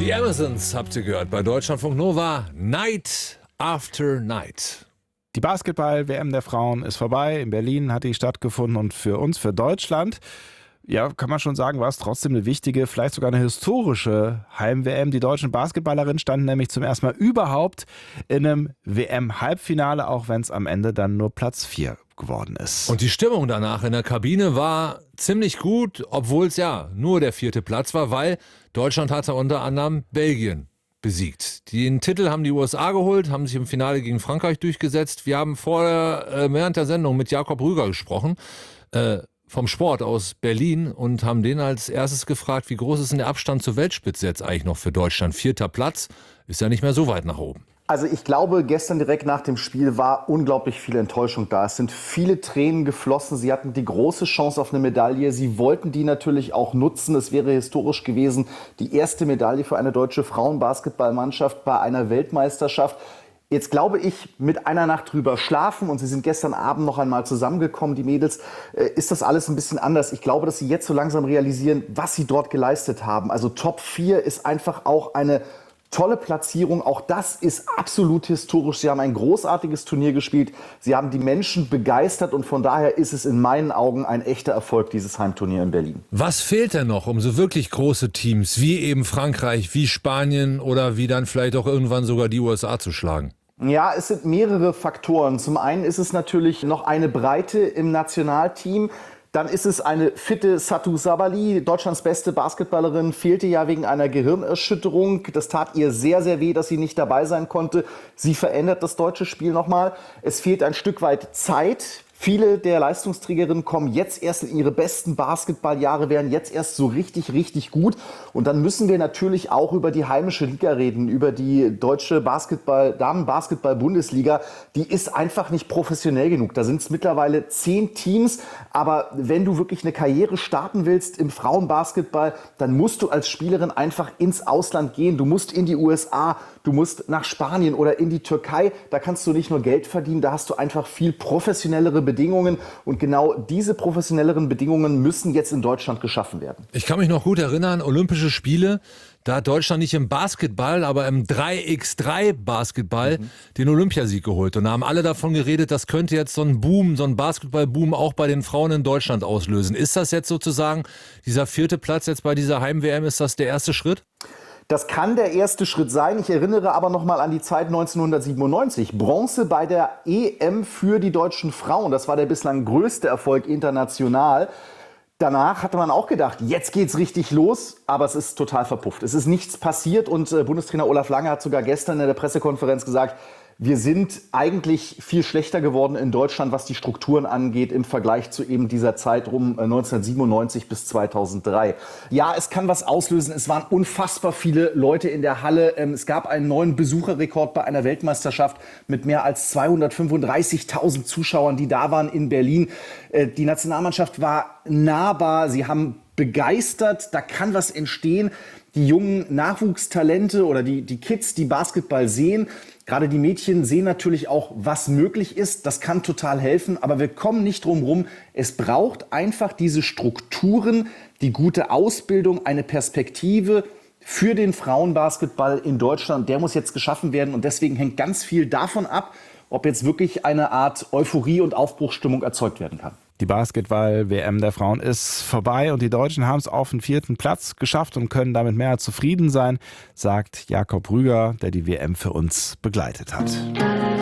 Die Amazons habt ihr gehört bei Deutschlandfunk Nova. Night after Night. Die Basketball-WM der Frauen ist vorbei. In Berlin hat die stattgefunden und für uns, für Deutschland, ja, kann man schon sagen, war es trotzdem eine wichtige, vielleicht sogar eine historische Heim-WM. Die deutschen Basketballerinnen standen nämlich zum ersten Mal überhaupt in einem WM-Halbfinale, auch wenn es am Ende dann nur Platz 4 geworden ist. Und die Stimmung danach in der Kabine war ziemlich gut, obwohl es ja nur der 4. Platz war, weil Deutschland hatte unter anderem Belgien besiegt. Den Titel haben die USA geholt, haben sich im Finale gegen Frankreich durchgesetzt. Wir haben während der Sendung mit Jakob Rüger gesprochen, vom Sport aus Berlin, und haben den als erstes gefragt, wie groß ist denn der Abstand zur Weltspitze jetzt eigentlich noch für Deutschland? 4. Platz ist ja nicht mehr so weit nach oben. Also ich glaube, gestern direkt nach dem Spiel war unglaublich viel Enttäuschung da. Es sind viele Tränen geflossen. Sie hatten die große Chance auf eine Medaille. Sie wollten die natürlich auch nutzen. Es wäre historisch gewesen, die erste Medaille für eine deutsche Frauenbasketballmannschaft bei einer Weltmeisterschaft. Jetzt glaube ich, mit einer Nacht drüber schlafen, und sie sind gestern Abend noch einmal zusammengekommen, die Mädels, ist das alles ein bisschen anders. Ich glaube, dass sie jetzt so langsam realisieren, was sie dort geleistet haben. Also Top 4 ist einfach auch eine tolle Platzierung. Auch das ist absolut historisch. Sie haben ein großartiges Turnier gespielt. Sie haben die Menschen begeistert, und von daher ist es in meinen Augen ein echter Erfolg, dieses Heimturnier in Berlin. Was fehlt denn noch, um so wirklich große Teams wie eben Frankreich, wie Spanien oder wie dann vielleicht auch irgendwann sogar die USA zu schlagen? Ja, es sind mehrere Faktoren. Zum einen ist es natürlich noch eine Breite im Nationalteam. Dann ist es eine fitte Satou Sabali, Deutschlands beste Basketballerin, fehlte ja wegen einer Gehirnerschütterung. Das tat ihr sehr, sehr weh, dass sie nicht dabei sein konnte. Sie verändert das deutsche Spiel nochmal. Es fehlt ein Stück weit Zeit. Viele der Leistungsträgerinnen kommen jetzt erst in ihre besten Basketballjahre, werden jetzt erst so richtig, richtig gut. Und dann müssen wir natürlich auch über die heimische Liga reden, über die deutsche Damen-Basketball-Bundesliga. Die ist einfach nicht professionell genug. Da sind es mittlerweile 10 Teams. Aber wenn du wirklich eine Karriere starten willst im Frauenbasketball, dann musst du als Spielerin einfach ins Ausland gehen. Du musst in die USA, du musst nach Spanien oder in die Türkei. Da kannst du nicht nur Geld verdienen, da hast du einfach viel professionellere Bedingungen, und genau diese professionelleren Bedingungen müssen jetzt in Deutschland geschaffen werden. Ich kann mich noch gut erinnern, Olympische Spiele, da hat Deutschland nicht im Basketball, aber im 3x3 Basketball den Olympiasieg geholt. Und da haben alle davon geredet, das könnte jetzt so ein Boom, so ein Basketballboom auch bei den Frauen in Deutschland auslösen. Ist das jetzt sozusagen dieser 4. Platz jetzt bei dieser Heim-WM, ist das der erste Schritt? Das kann der erste Schritt sein. Ich erinnere aber noch mal an die Zeit 1997. Bronze bei der EM für die deutschen Frauen. Das war der bislang größte Erfolg international. Danach hatte man auch gedacht, jetzt geht's richtig los, aber es ist total verpufft. Es ist nichts passiert, und Bundestrainer Olaf Lange hat sogar gestern in der Pressekonferenz gesagt, wir sind eigentlich viel schlechter geworden in Deutschland, was die Strukturen angeht, im Vergleich zu eben dieser Zeit rum 1997 bis 2003. Ja, es kann was auslösen. Es waren unfassbar viele Leute in der Halle. Es gab einen neuen Besucherrekord bei einer Weltmeisterschaft mit mehr als 235.000 Zuschauern, die da waren in Berlin. Die Nationalmannschaft war nahbar. Sie haben begeistert. Da kann was entstehen. Die jungen Nachwuchstalente oder die Kids, die Basketball sehen, gerade die Mädchen sehen natürlich auch, was möglich ist. Das kann total helfen, aber wir kommen nicht drum rum. Es braucht einfach diese Strukturen, die gute Ausbildung, eine Perspektive für den Frauenbasketball in Deutschland. Der muss jetzt geschaffen werden, und deswegen hängt ganz viel davon ab, ob jetzt wirklich eine Art Euphorie und Aufbruchsstimmung erzeugt werden kann. Die Basketball-WM der Frauen ist vorbei, und die Deutschen haben es auf den 4. Platz geschafft und können damit mehr als zufrieden sein, sagt Jakob Rüger, der die WM für uns begleitet hat.